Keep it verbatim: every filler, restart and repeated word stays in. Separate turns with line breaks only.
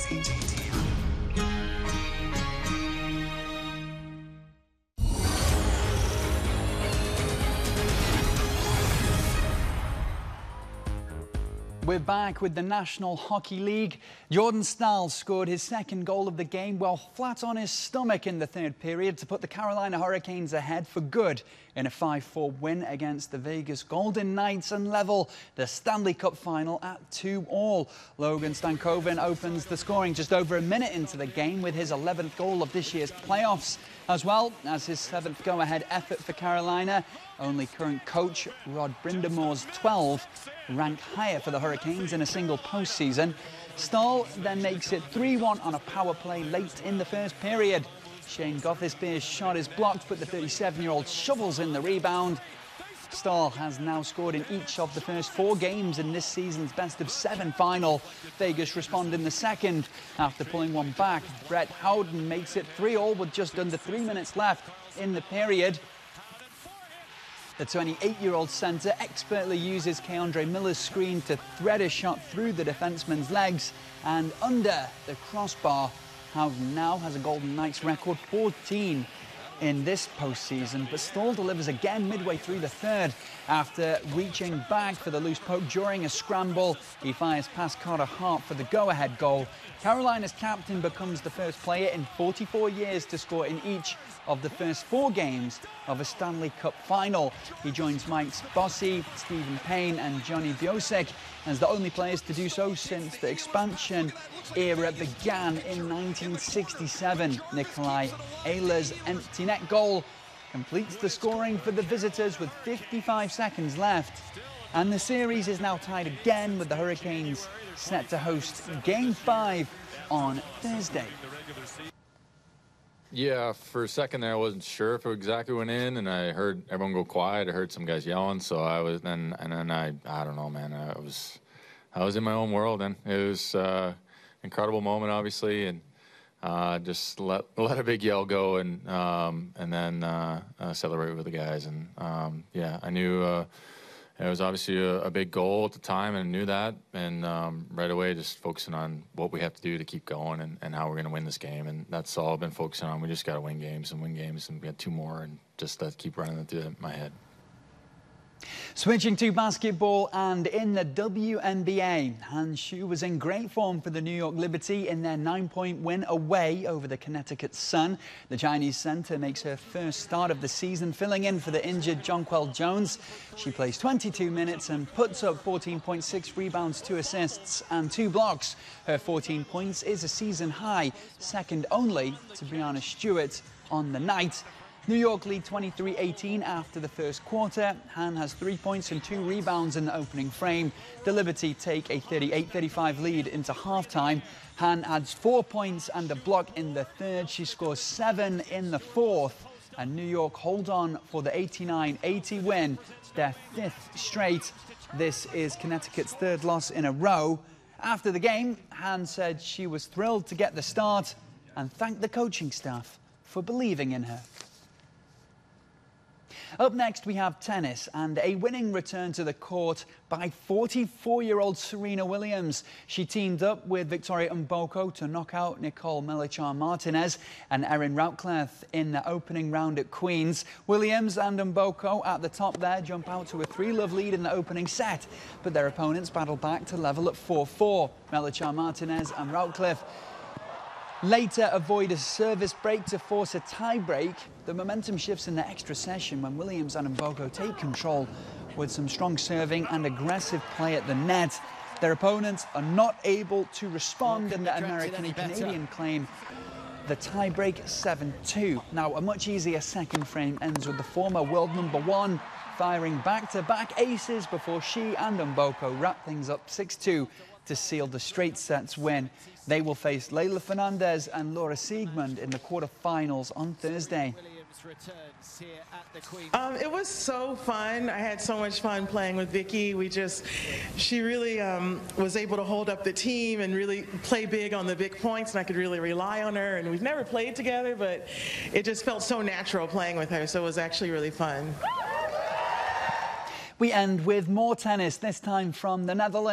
C G T V.
We're back with the National Hockey League. Jordan Staal scored his second goal of the game while flat on his stomach in the third period to put the Carolina Hurricanes ahead for good in a five four win against the Vegas Golden Knights and level the Stanley Cup final at two all. Logan Stankoven opens the scoring just over a minute into the game with his eleventh goal of this year's playoffs, as well as his seventh go-ahead effort for Carolina. Only current coach Rod Brindamore's twelve rank higher for the Hurricanes in a single postseason. Staal then makes it three one on a power play late in the first period. Shane Gothisbeer's shot is blocked, but the thirty-seven-year-old shovels in the rebound. Staal has now scored in each of the first four games in this season's best-of-seven final. Vegas respond in the second after pulling one back. Brett Howden makes it three all with just under three minutes left in the period. The twenty-eight-year-old centre expertly uses Keandre Miller's screen to thread a shot through the defenseman's legs and under the crossbar. Howden now has a Golden Knights record fourteen in this postseason, but Staal delivers again midway through the third. After reaching back for the loose poke during a scramble, he fires past Carter Hart for the go-ahead goal. Carolina's captain becomes the first player in forty-four years to score in each of the first four games of a Stanley Cup final. He joins Mike Bossy, Stephen Payne and Johnny Biosic as the only players to do so since the expansion era began in nineteen sixty-seven. Nikolai Ehlers' empty net goal completes the scoring for the visitors with fifty-five seconds left. And the series is now tied again with the Hurricanes set to host Game five on Thursday.
Yeah, for a second there, I wasn't sure if it exactly went in, and I heard everyone go quiet. I heard some guys yelling, so I was then, and then I, I don't know, man. I was, I was in my own world, and it was uh, incredible moment, obviously, and uh, just let let a big yell go, and um, and then uh, uh, celebrate with the guys, and um, yeah, I knew. Uh, It was obviously a, a big goal at the time, and knew that. And um, right away, just focusing on what we have to do to keep going and, and how we're going to win this game. And that's all I've been focusing on. We just got to win games and win games, and we got two more, and just uh, keep running it through my head.
Switching to basketball and in the W N B A, Han Xu was in great form for the New York Liberty in their nine-point win away over the Connecticut Sun. The Chinese center makes her first start of the season, filling in for the injured Jonquel Jones. She plays twenty-two minutes and puts up fourteen point six rebounds, two assists and two blocks. Her fourteen points is a season high, second only to Breanna Stewart on the night. New York lead twenty-three eighteen after the first quarter. Han has three points and two rebounds in the opening frame. The Liberty take a thirty-eight thirty-five lead into halftime. Han adds four points and a block in the third. She scores seven in the fourth. And New York hold on for the eighty-nine eighty win, their fifth straight. This is Connecticut's third loss in a row. After the game, Han said she was thrilled to get the start and thanked the coaching staff for believing in her. Up next, we have tennis and a winning return to the court by forty-four-year-old Serena Williams. She teamed up with Victoria Mboko to knock out Nicole Melichar-Martinez and Erin Routleth in the opening round at Queen's. Williams and Mboko at the top there jump out to a three-love lead in the opening set, but their opponents battle back to level at four four. Melichar-Martinez and Routleth later avoid a service break to force a tie break. The momentum shifts in the extra session when Williams and Mboko take control with some strong serving and aggressive play at the net. Their opponents are not able to respond, and the American and Canadian claim the tie break seven two. Now, a much easier second frame ends with the former world number one firing back-to-back aces before she and Mboko wrap things up six two to seal the straight sets win. They will face Leylah Fernandez and Laura Siegemund in the quarterfinals on Thursday.
Um, it was so fun. I had so much fun playing with Vicky. We just, she really um, was able to hold up the team and really play big on the big points, and I could really rely on her. And we've never played together, but it just felt so natural playing with her, so it was actually really fun.
We end with more tennis, this time from the Netherlands.